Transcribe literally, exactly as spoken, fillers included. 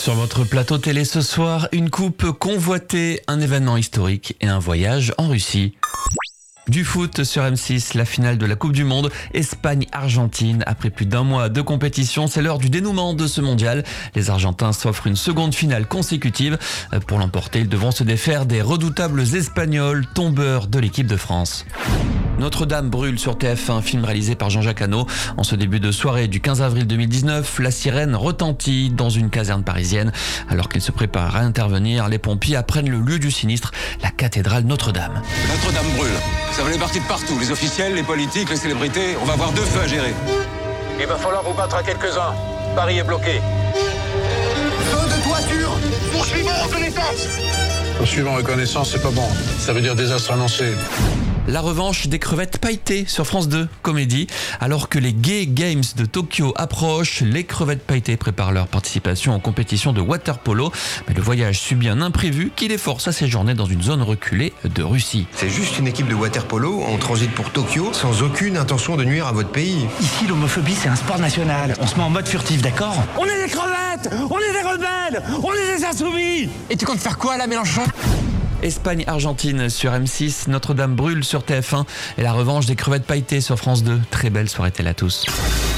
Sur votre plateau télé ce soir, une coupe convoitée, un événement historique et un voyage en Russie. Du foot sur M six, la finale de la Coupe du Monde, Espagne-Argentine. Après plus d'un mois de compétition, c'est l'heure du dénouement de ce mondial. Les Argentins s'offrent une seconde finale consécutive. Pour l'emporter, ils devront se défaire des redoutables Espagnols, tombeurs de l'équipe de France. Notre-Dame brûle sur T F un, film réalisé par Jean-Jacques Hano. En ce début de soirée du quinze avril deux mille dix-neuf, la sirène retentit dans une caserne parisienne. Alors qu'ils se préparent à intervenir, les pompiers apprennent le lieu du sinistre, la cathédrale Notre-Dame. Notre-Dame brûle. Ça venait parti de partout. Les officiels, les politiques, les célébrités. On va avoir deux feux à gérer. Il va falloir vous battre à quelques-uns. Paris est bloqué. Feu de toiture. Poursuivons reconnaissance. Poursuivons reconnaissance, c'est pas bon. Ça veut dire désastre annoncé. La revanche des crevettes pailletées sur France deux, comédie. Alors que les Gay Games de Tokyo approchent, les crevettes pailletées préparent leur participation en compétition de water polo. Mais le voyage subit un imprévu qui les force à séjourner dans une zone reculée de Russie. C'est juste une équipe de water polo, on transite pour Tokyo sans aucune intention de nuire à votre pays. Ici, l'homophobie, c'est un sport national. On se met en mode furtif, d'accord? On est des crevettes! On est des rebelles! On est des insoumis! Et tu comptes faire quoi là, Mélenchon? Espagne-Argentine sur M six, Notre-Dame brûle sur T F un et la revanche des crevettes pailletées sur France deux. Très belle soirée télé à tous.